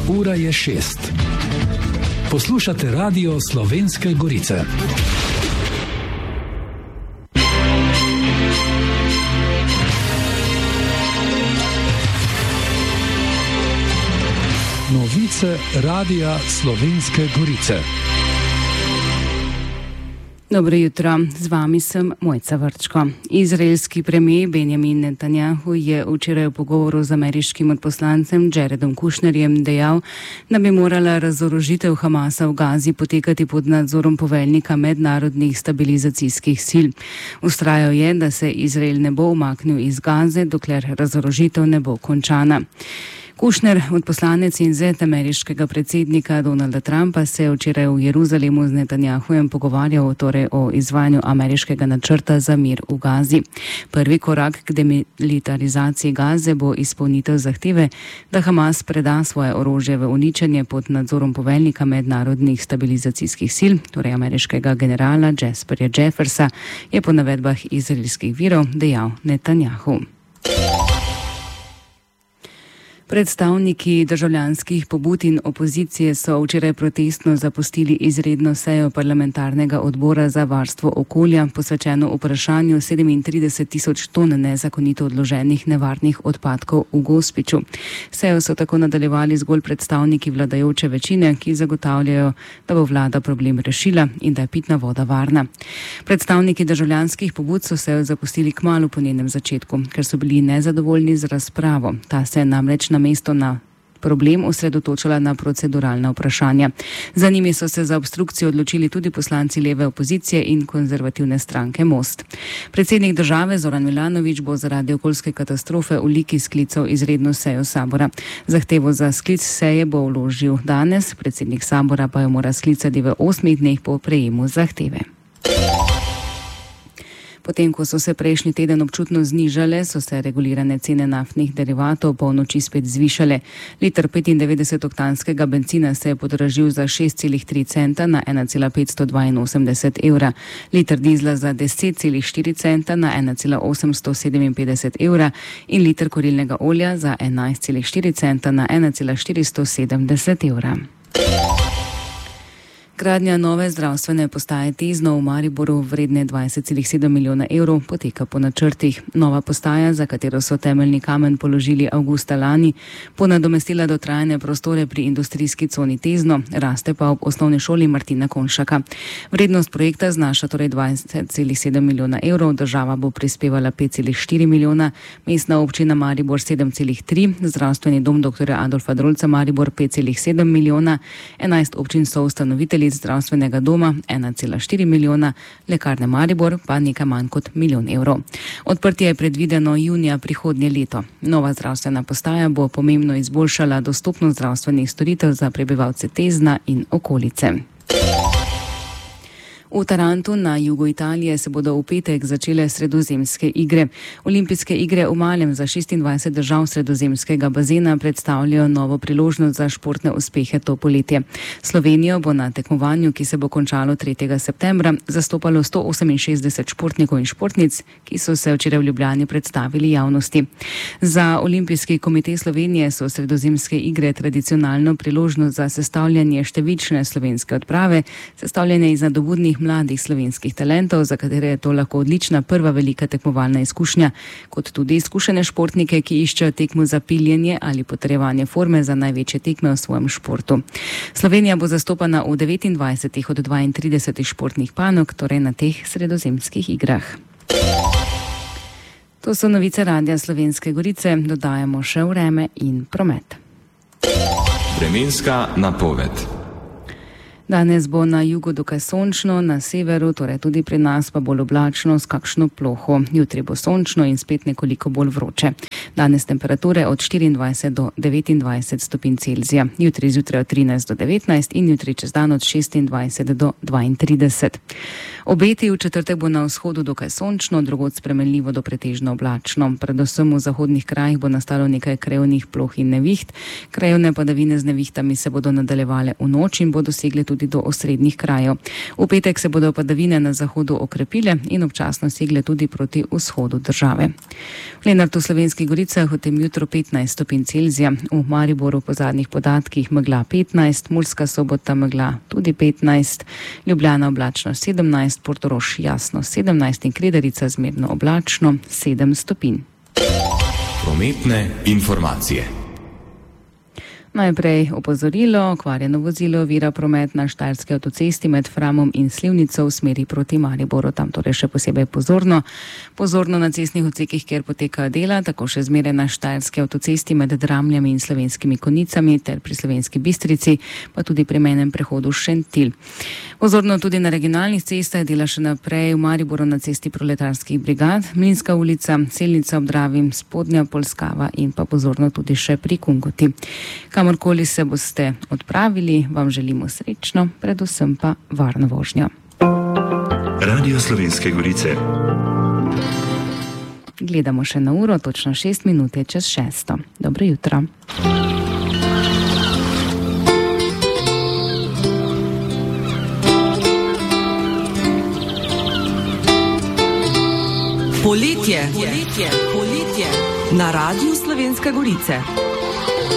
Ura je 6. Poslušate Radio Slovenske Gorice. Novice Radia Slovenske Gorice. Dobro jutro, z vami sem Mojca Vrčko. Izraelski premijer Benjamin Netanjahu je včeraj v pogovoru z ameriškim odposlancem Jaredom Kushnerjem dejal, da bi morala razorožitev Hamasa v Gazi potekati pod nadzorom poveljnika mednarodnih stabilizacijskih sil. Vztrajal je, da se Izrael ne bo umaknil iz Gaze, dokler razorožitev ne bo končana. Kushner, odposlanec in zet ameriškega predsednika Donalda Trumpa, se je včeraj v Jeruzalemu z Netanjahujem pogovarjal o izvajanju ameriškega načrta za mir v Gazi. Prvi korak k demilitarizaciji Gaze bo izpolnitev zahteve, da Hamas preda svoje orožje v uničenje pod nadzorom poveljnika mednarodnih stabilizacijskih sil, torej ameriškega generala Jesperja Jeffersa, je po navedbah izraelskih virov dejal Netanjahu. Predstavniki državljanskih pobud in opozicije so včeraj protestno zapustili izredno sejo parlamentarnega odbora za varstvo okolja, posvečeno vprašanju 37 tisoč ton nezakonito odloženih nevarnih odpadkov v Gospiću. Sejo so tako nadaljevali zgolj predstavniki vladajoče večine, ki zagotavljajo, da bo vlada problem rešila in da je pitna voda varna. Predstavniki državljanskih pobud so sejo zapustili kmalu po njenem začetku, ker so bili nezadovoljni z razpravo. Ta se namreč namesto na problem osredotočala na proceduralna vprašanja. Za njimi so se za obstrukcijo odločili tudi poslanci leve opozicije in konzervativne stranke Most. Predsednik države Zoran Milanović bo zaradi okoljske katastrofe v Liki sklical izredno sejo sabora. Zahtevo za sklic seje bo vložil danes, predsednik sabora pa jo mora sklicati v 8 dneh po prejemu zahteve. Potem, ko so se prejšnji teden občutno znižale, so se regulirane cene naftnih derivatov po noči spet zvišale. Liter 95-oktanskega bencina se je podražil za 6,3 centa na 1,582 evra, liter dizla za 10,4 centa na 1,857 evra in liter kurilnega olja za 11,4 centa na 1,470 evra. Gradnja nove zdravstvene postaje Tezno v Mariboru vredne 20,7 milijona evrov poteka po načrtih. Nova postaja, za katero so temeljni kamen položili avgusta lani, bo nadomestila dotrajane prostore pri industrijski coni Tezno, raste pa ob osnovni šoli Martina Konšaka. Vrednost projekta znaša torej 20,7 milijona evrov, država bo prispevala 5,4 milijona, mestna občina Maribor 7,3, zdravstveni dom dr. Adolfa Drolca Maribor 5,7 milijona, 11 občin so ustanovitelji zdravstvenega doma 1,4 milijona, lekarne Maribor pa nekaj manj kot milijon evrov. Odprtje je predvideno junija prihodnje leto. Nova zdravstvena postaja bo pomembno izboljšala dostopnost zdravstvenih storitev za prebivalce Tezna in okolice. V Tarantu na jugu Italije se bodo v petek začele sredozemske igre. Olimpijske igre v malem za 26 držav sredozemskega bazena predstavljajo novo priložnost za športne uspehe to poletje. Slovenijo bo na tekmovanju, ki se bo končalo 3. septembra, zastopalo 168 športnikov in športnic, ki so se včeraj v Ljubljani predstavili javnosti. Za Olimpijski komite Slovenije so sredozemske igre tradicionalno priložnost za sestavljanje številčne slovenske odprave, sestavljene iz nadobudnih mladih slovenskih talentov, za katere je to lahko odlična prva velika tekmovalna izkušnja, kot tudi izkušene športnike, ki iščejo tekmo za piljenje ali potrjevanje forme za največje tekme v svojem športu. Slovenija bo zastopana v 29 od 32 športnih panog, torej na teh sredozemskih igrah. To so novice Radia Slovenske Gorice, dodajamo še vreme in promet. Vremenska napoved. Danes bo na jugu dokaj sončno, na severu, torej tudi pri nas pa bolj oblačno s kakšno ploho. Jutri bo sončno in spet nekoliko bolj vroče. Danes temperature od 24 do 29 stopinj Celzija. Jutri zjutraj od 13 do 19 in jutri čez dan od 26 do 32. Obeti: v četrtek bo na vzhodu dokaj sončno, drugod spremenljivo do pretežno oblačno. Predvsem v zahodnih krajih bo nastalo nekaj krajevnih ploh in neviht. Krajevne padavine z nevihtami se bodo nadaljevale v noč in bodo segle tudi do osrednjih krajev. V petek se bodo padavine na zahodu okrepile in občasno segle tudi proti vzhodu države. V Lenartu, Slovenskih Goricah, v tem jutru 15 stopinj Celzija, v Mariboru po zadnjih podatkih megla 15, Murska Sobota megla tudi 15, Ljubljana oblačno 17, Portorož jasno 17 in Kredarica zmerno oblačno 7 stopinj. Prometne informacije. Najprej opozorilo: okvarjeno vozilo ovira promet na štajerski avtocesti med Framom in Slivnico v smeri proti Mariboru. Tam torej še posebej pozorno na cestnih odsekih, kjer potekajo dela, tako še zmeraj na štajerski avtocesti med Dramljami in Slovenskimi Konjicami ter pri Slovenski Bistrici, pa tudi pri mejnem prehodu Šentilj. Pozorno tudi na regionalnih cestah, dela še naprej v Mariboru na cesti Proletarskih brigad, Mlinska ulica, Selnica ob Dravi, Spodnja Polskava in pa pozorno tudi še pri Kungoti. Kamorkoli se boste odpravili, vam želimo srečno, predvsem pa varno vožnjo. Radio Slovenske Gorice. Gledamo še na uro, točno 6 minut je čez 6. Dobro jutro. Poletje. Na Radiu Slovenske Gorice.